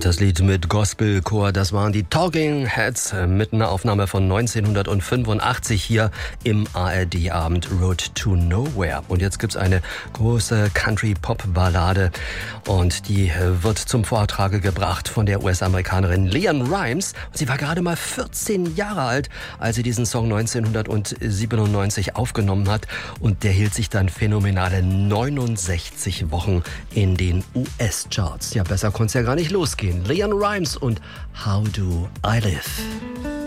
Das Lied mit Gospelchor, das waren die Talking Heads mit einer Aufnahme von 1985 hier im ARD-Abend Road to Nowhere. Und jetzt gibt's eine große Country-Pop-Ballade und die wird zum Vortrage gebracht von der US-Amerikanerin LeAnn Rimes. Und sie war gerade mal 14 Jahre alt, als sie diesen Song 1997 aufgenommen hat. Und der hielt sich dann phänomenale 69 Wochen in den US-Charts. Ja, besser konnte es ja gar nicht losgehen. LeAnn Rimes und How Do I Live?